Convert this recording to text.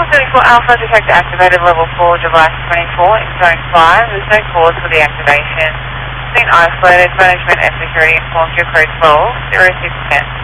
74 Alpha, detector activated level 4, device 24 in zone 5. There's no cause for the activation. Been isolated. Management and security informed your code 12, 0610.